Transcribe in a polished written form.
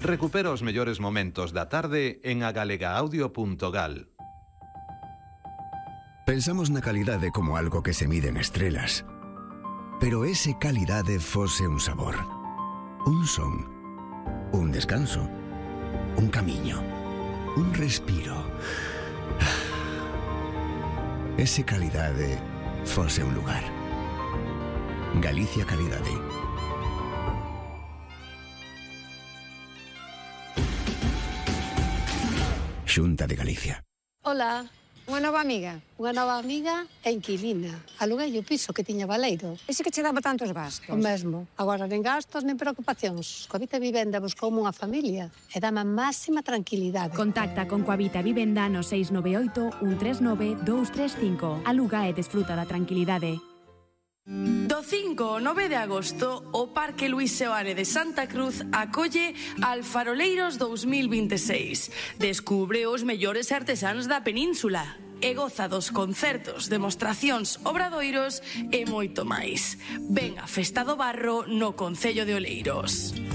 Recupera os mellores momentos da tarde en agalegaaaudio.gal. Pensamos na calidade como algo que se mide en estrelas. Pero ese calidade fose un sabor, un son, un descanso, un camiño, un respiro. Ese calidade fose un lugar. Galicia Calidade. Xunta de Galicia. Ola, unha nova amiga e inquilina. Aluguei o piso que tiña baleiro. Ese que che daba tantos gastos? O mesmo. Agora nen gastos nen preocupacións. Coavita Vivenda buscoume unha familia e dame a máxima tranquilidade. Contacta con Coavita Vivenda no 698 139 235. Aluga e desfruta da tranquilidade. Do 5 ao 9 de agosto, o Parque Luís Seoane de Santa Cruz acolle Alfaroleiros 2026. Descubre os mellores artesáns da península e goza dos concertos, demostracións, obradoiros e moito máis. Ven a Festa do Barro no Concello de Oleiros.